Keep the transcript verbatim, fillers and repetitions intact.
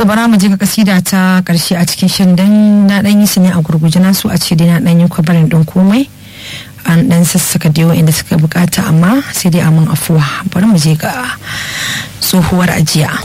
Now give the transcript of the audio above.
so bara mu je ga kasida ta karshe a cikin shirin dan na dan yi su ne a gurguje na su a ce dai na dan yi kwabarin din komai an dan sassaka da yawa inda suka bukata amma sai dai amin afuwa. Bari mu je ga tsohuwar ajiya.